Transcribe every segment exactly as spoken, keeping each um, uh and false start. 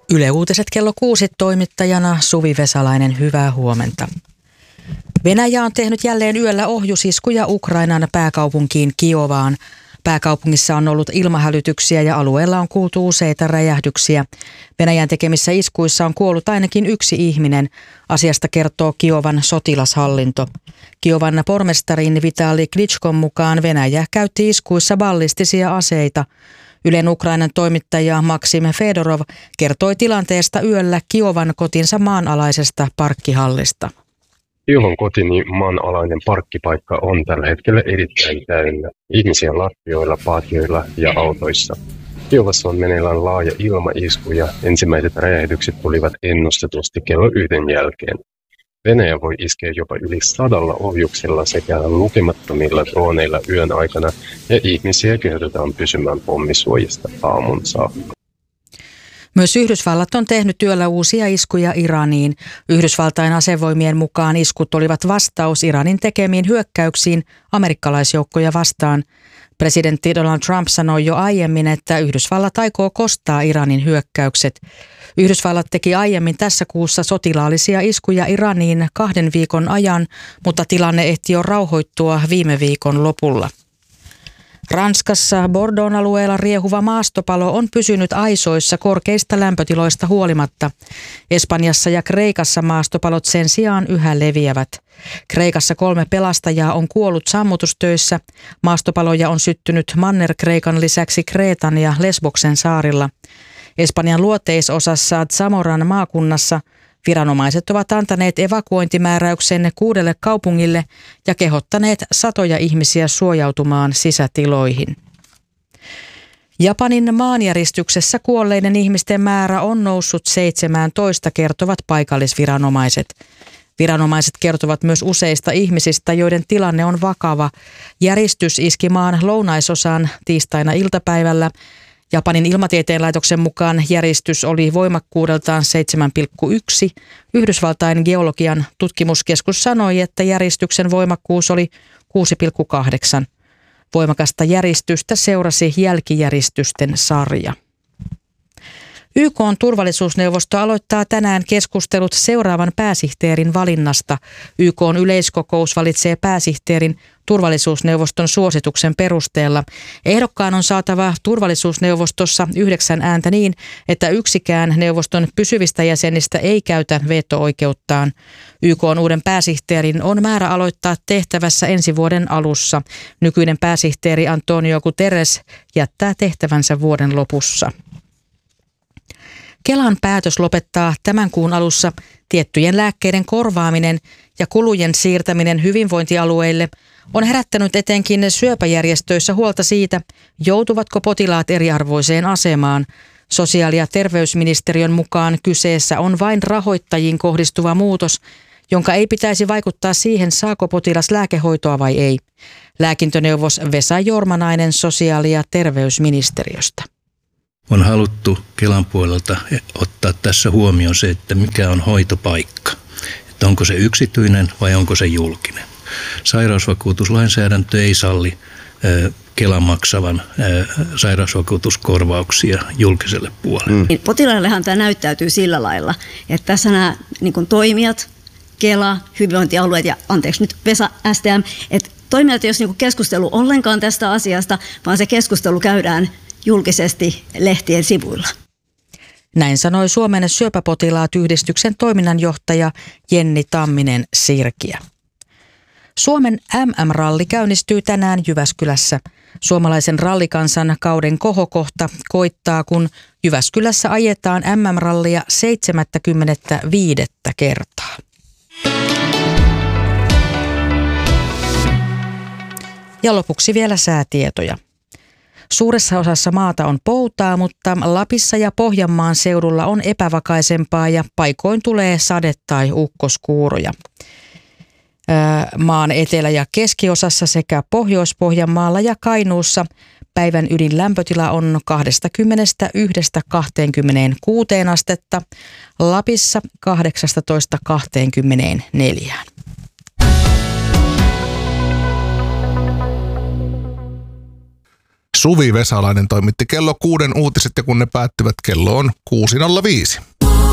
Yle Uutiset kello kuusi toimittajana Suvi Vesalainen, hyvää huomenta. Venäjä on tehnyt jälleen yöllä ohjusiskuja Ukrainan pääkaupunkiin Kiovaan. Pääkaupungissa on ollut ilmahälytyksiä ja alueella on kuultu useita räjähdyksiä. Venäjän tekemissä iskuissa on kuollut ainakin yksi ihminen. Asiasta kertoo Kiovan sotilashallinto. Kiovan pormestarin Vitali Klitschkon mukaan Venäjä käytti iskuissa ballistisia aseita. Ylen Ukrainan toimittaja Maksim Fedorov kertoi tilanteesta yöllä Kiovan kotinsa maanalaisesta parkkihallista. Kiovan kotini maanalainen parkkipaikka on tällä hetkellä erittäin täynnä. Ihmisiä lattioilla, patioilla ja autoissa. Kiovassa on meneillään laaja ilmaisku ja ensimmäiset räjähdykset tulivat ennustetusti kello yhden jälkeen. Venäjä voi iskeä jopa yli sadalla ohjuksella sekä lukemattomilla droneilla yön aikana ja ihmisiä kehotetaan pysymään pommisuojista aamun saakka. Myös Yhdysvallat on tehnyt työllä uusia iskuja Iraniin. Yhdysvaltain asevoimien mukaan iskut olivat vastaus Iranin tekemiin hyökkäyksiin amerikkalaisjoukkoja vastaan. Presidentti Donald Trump sanoi jo aiemmin, että Yhdysvallat aikoo kostaa Iranin hyökkäykset. Yhdysvallat teki aiemmin tässä kuussa sotilaallisia iskuja Iraniin kahden viikon ajan, mutta tilanne ehti jo rauhoittua viime viikon lopulla. Ranskassa Bordeauxn alueella riehuva maastopalo on pysynyt aisoissa korkeista lämpötiloista huolimatta. Espanjassa ja Kreikassa maastopalot sen sijaan yhä leviävät. Kreikassa kolme pelastajaa on kuollut sammutustöissä. Maastopaloja on syttynyt Manner-Kreikan lisäksi Kreetan ja Lesboksen saarilla. Espanjan luoteisosassa Zamoran maakunnassa viranomaiset ovat antaneet evakuointimääräyksen kuudelle kaupungille ja kehottaneet satoja ihmisiä suojautumaan sisätiloihin. Japanin maanjäristyksessä kuolleiden ihmisten määrä on noussut seitsemääntoista, kertovat paikallisviranomaiset. Viranomaiset kertovat myös useista ihmisistä, joiden tilanne on vakava. Järistys iski maan lounaisosaan tiistaina iltapäivällä. Japanin ilmatieteen laitoksen mukaan järistys oli voimakkuudeltaan seitsemän pilkku yksi. Yhdysvaltain geologian tutkimuskeskus sanoi, että järistyksen voimakkuus oli kuusi pilkku kahdeksan. Voimakasta järistystä seurasi jälkijäristysten sarja. Y K:n turvallisuusneuvosto aloittaa tänään keskustelut seuraavan pääsihteerin valinnasta. Y K:n yleiskokous valitsee pääsihteerin turvallisuusneuvoston suosituksen perusteella. Ehdokkaan on saatava turvallisuusneuvostossa yhdeksän ääntä niin, että yksikään neuvoston pysyvistä jäsenistä ei käytä veto-oikeuttaan. Y K:n uuden pääsihteerin on määrä aloittaa tehtävässä ensi vuoden alussa. Nykyinen pääsihteeri Antonio Guterres jättää tehtävänsä vuoden lopussa. Kelan päätös lopettaa tämän kuun alussa tiettyjen lääkkeiden korvaaminen ja kulujen siirtäminen hyvinvointialueille on herättänyt etenkin syöpäjärjestöissä huolta siitä, joutuvatko potilaat eriarvoiseen asemaan. Sosiaali- ja terveysministeriön mukaan kyseessä on vain rahoittajiin kohdistuva muutos, jonka ei pitäisi vaikuttaa siihen, saako potilas lääkehoitoa vai ei. Lääkintöneuvos Vesa Jormanainen sosiaali- ja terveysministeriöstä. On haluttu Kelan puolelta ottaa tässä huomioon se, että mikä on hoitopaikka. Että onko se yksityinen vai onko se julkinen. Sairausvakuutuslainsäädäntö ei salli Kelan maksavan sairausvakuutuskorvauksia julkiselle puolelle. Mm. Potilaillehan tämä näyttäytyy sillä lailla, että tässä nämä niin kuin toimijat, Kela, hyvinvointialueet ja anteeksi nyt Vesa S T M, että toimijat ei ole niin keskustelu ollenkaan tästä asiasta, vaan se keskustelu käydään julkisesti lehtien sivuilla. Näin sanoi Suomen syöpäpotilaat-yhdistyksen toiminnanjohtaja Jenni Tamminen-Sirkiä. Suomen M M-ralli käynnistyy tänään Jyväskylässä. Suomalaisen rallikansan kauden kohokohta koittaa, kun Jyväskylässä ajetaan M M-rallia seitsemänkymmentäviisi kertaa. Ja lopuksi vielä säätietoja. Suuressa osassa maata on poutaa, mutta Lapissa ja Pohjanmaan seudulla on epävakaisempaa ja paikoin tulee sade- tai ukkoskuuroja. Maan etelä- ja keskiosassa sekä Pohjois-Pohjanmaalla ja Kainuussa päivän ydin lämpötila on kaksikymmentäyksi kaksikymmentäkuusi astetta, Lapissa kahdeksantoista kaksikymmentäneljä. Suvi Vesalainen toimitti kello kuuden uutiset ja kun ne päättyvät, kello on kuusi nolla viisi.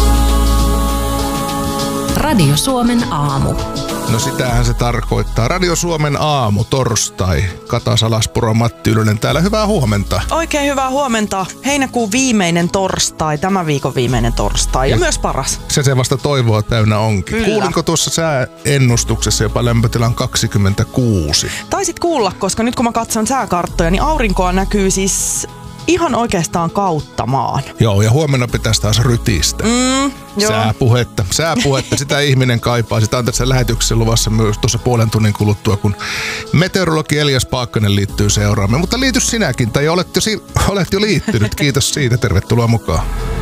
Radio Suomen aamu. No sitähän se tarkoittaa. Radio Suomen aamu, torstai. Kata Salaspuro, Matti Ylönen täällä. Hyvää huomenta. Oikein hyvää huomenta. Heinäkuun viimeinen torstai, tämän viikon viimeinen torstai ja, ja myös paras. Se se vasta toivoa täynnä onkin. Kyllä. Kuulinko tuossa sääennustuksessa jopa lämpötilan kaksikymmentäkuusi? Taisit kuulla, koska nyt kun mä katson sääkarttoja, niin aurinkoa näkyy siis ihan oikeastaan kautta maan. Joo, ja huomenna pitäisi taas rytistä. Mm, Sääpuhetta. Sääpuhetta, sitä ihminen kaipaa. Sitä on tässä lähetyksessä luvassa myös tuossa puolen tunnin kuluttua, kun meteorologi Elias Paakkanen liittyy seuraamme. Mutta liity sinäkin, tai olet jo, si- olet jo liittynyt. Kiitos siitä. Tervetuloa mukaan.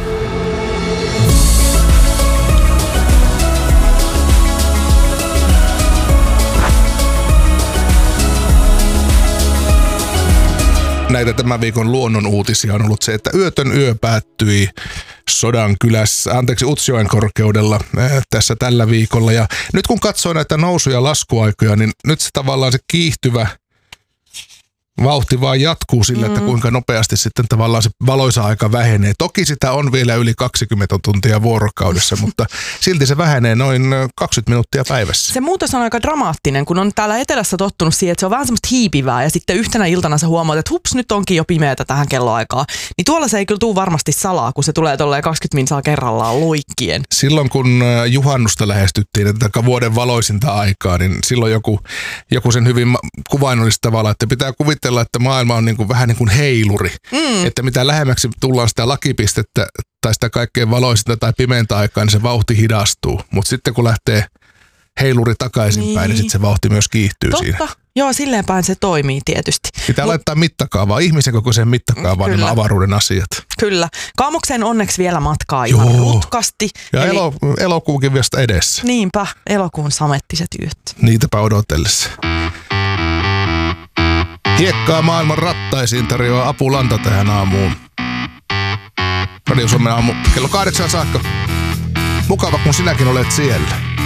Näitä tämän viikon luonnon uutisia on ollut se, että yötön yö päättyi Sodankylässä, anteeksi Utsjoen korkeudella äh, tässä tällä viikolla. Ja nyt kun katsoo näitä nousu- ja laskuaikoja, niin nyt se tavallaan se kiihtyvä vauhti vaan jatkuu sillä, että kuinka nopeasti sitten tavallaan se valoisa aika vähenee. Toki sitä on vielä yli kaksikymmentä tuntia vuorokaudessa, mutta silti se vähenee noin kaksikymmentä minuuttia päivässä. Se muutos on aika dramaattinen, kun on täällä etelässä tottunut siihen, että se on vähän semmoista hiipivää ja sitten yhtenä iltana sä huomaat, että hups, nyt onkin jo pimeätä tähän kelloaikaan. Niin tuolla se ei kyllä tule varmasti salaa, kun se tulee tolleen kaksikymmentä minsaa kerrallaan loikkien. Silloin kun juhannusta lähestyttiin, että vuoden valoisinta aikaa, niin silloin joku, joku sen hyvin kuvainnollista tavalla, että pitää kuvitella, että maailma on niin kuin, vähän niin kuin heiluri. Mm. Että mitä lähemmäksi tullaan sitä lakipistettä tai sitä kaikkein valoisinta tai pimeintä aikaa, niin se vauhti hidastuu. Mutta sitten kun lähtee heiluri takaisinpäin, niin, niin sitten se vauhti myös kiihtyy Totta. siinä. Joo, silleen päin se toimii tietysti. Pitää Mut, laittaa mittakaavaa, ihmisen kokoiseen mittakaavaan nämä avaruuden asiat. Kyllä. Kaamokseen onneksi vielä matkaa ihan Joo. rutkasti. Ja eli... elo, elokuukin vasta edessä. Niinpä, elokuun samettiset yöt. Niitäpä odotellessa. Hiekkaa maailman rattaisiin tarjoaa Apulanta tähän aamuun. Radio Suomen aamu kello kahdeksan saakka. Mukava, kun sinäkin olet siellä.